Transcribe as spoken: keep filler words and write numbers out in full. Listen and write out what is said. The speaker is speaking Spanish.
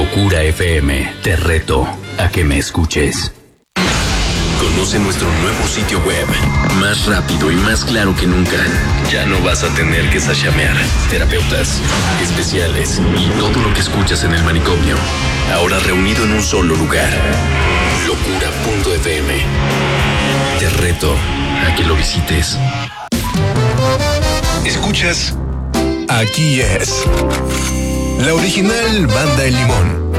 Locura F M, te reto a que me escuches. Conoce nuestro nuevo sitio web, más rápido y más claro que nunca. Ya no vas a tener que sashamear. Terapeutas, especiales y todo lo que escuchas en el manicomio. Ahora reunido en un solo lugar. Locura punto F M. Te reto a que lo visites. Escuchas. Aquí es la original Banda El Limón.